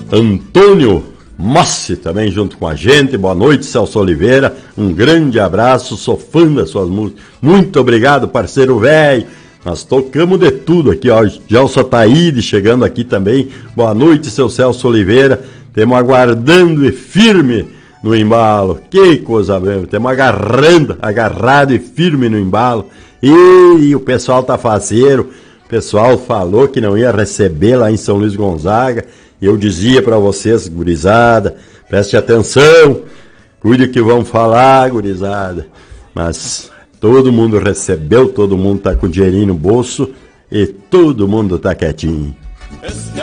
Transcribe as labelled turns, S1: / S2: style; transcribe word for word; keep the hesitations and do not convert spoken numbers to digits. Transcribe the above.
S1: Antônio Mossi também junto com a gente. Boa noite, Celso Oliveira. Um grande abraço, sou fã das suas músicas. Muito obrigado, parceiro velho. Nós tocamos de tudo aqui, ó. Gelson Taíde chegando aqui também. Boa noite, seu Celso Oliveira. Temos aguardando e firme no embalo. Que coisa mesmo. Temos agarrando, agarrado e firme no embalo. E o pessoal tá faceiro. O pessoal falou que não ia receber lá em São Luís Gonzaga. Eu dizia para vocês, gurizada, preste atenção, cuide que vão falar, gurizada. Mas todo mundo recebeu, todo mundo tá com dinheirinho no bolso e todo mundo tá quietinho.